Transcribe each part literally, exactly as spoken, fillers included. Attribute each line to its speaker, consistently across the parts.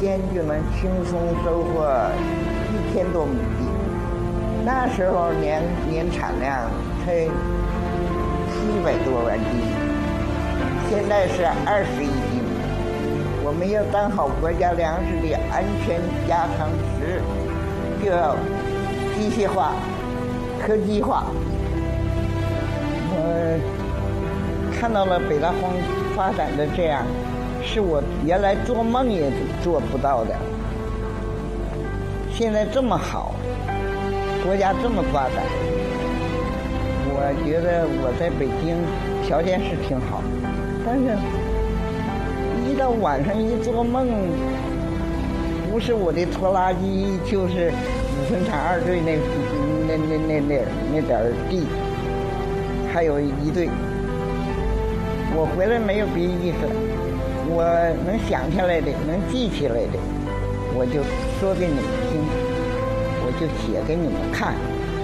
Speaker 1: 间就能轻松收获一千多亩地。那时候年年产量才七百多万斤，现在是二十亿斤。我们要当好国家粮食的安全加汤匙，就要机械化、科技化。我看到了北大荒发展的这样，是我原来做梦也做不到的。现在这么好，国家这么发展，我觉得我在北京条件是挺好，但是一到晚上一做梦，不是我的拖拉机，就是五分厂二队那那那那那那点儿地，还有一队。我回来没有别意思，我能想起来的，能记起来的，我就说给你们听，我就写给你们看，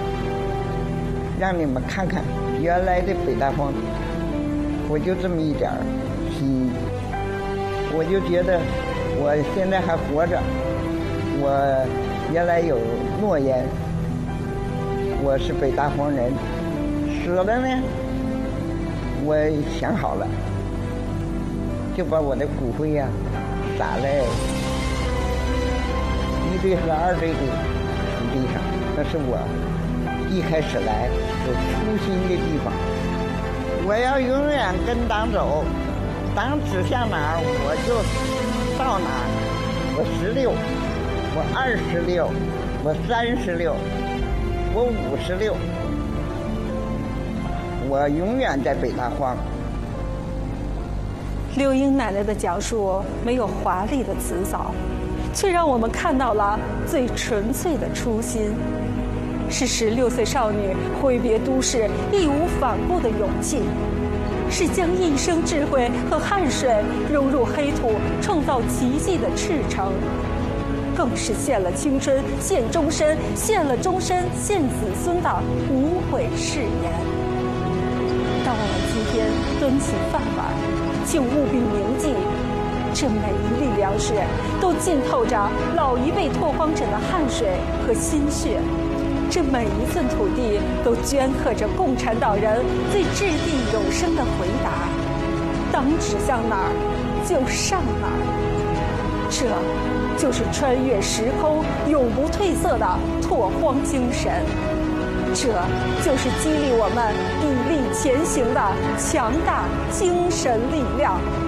Speaker 1: 让你们看看原来的北大荒。我就这么一点儿心意，我就觉得我现在还活着，我原来有诺言，我是北大荒人。死了呢，我想好了，就把我的骨灰呀、啊、撒在一队和二队的土地上，那是我一开始来有初心的地方。我要永远跟党走，党指向哪儿我就到哪儿。我十六，我二十六，我三十六，我五十六，我永远在北大荒。
Speaker 2: 刘英奶奶的讲述没有华丽的辞藻，却让我们看到了最纯粹的初心，是十六岁少女挥别都市、义无反顾的勇气，是将一生智慧和汗水融入黑土，创造奇迹的赤诚，更是献了青春、献终身、献了终身、献子孙的无悔誓言。当我们今天端起饭碗，请务必铭记，这每一粒粮食都浸透着老一辈拓荒者的汗水和心血，这每一寸土地都镌刻着共产党人最掷地有声的回答：党指向哪儿，就上哪儿。这就是穿越时空、永不褪色的拓荒精神，这就是激励我们砥砺前行的强大精神力量。